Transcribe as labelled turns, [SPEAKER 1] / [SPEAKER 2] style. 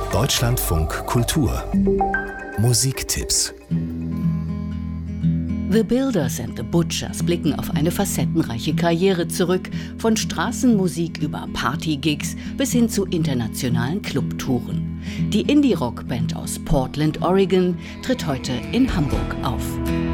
[SPEAKER 1] Deutschlandfunk Kultur Musiktipps.
[SPEAKER 2] The Builders and the Butchers blicken auf eine facettenreiche Karriere zurück, von Straßenmusik über Partygigs bis hin zu internationalen Clubtouren. Die Indie-Rock-Band aus Portland, Oregon, tritt heute in Hamburg auf.